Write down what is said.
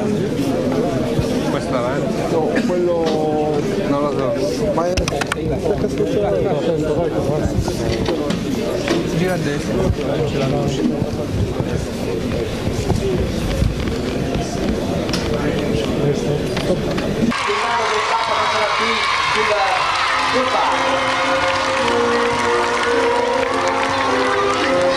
Questa avanti? No, quello... Non lo so. Ma è... Gira a destra. Ce la Questo?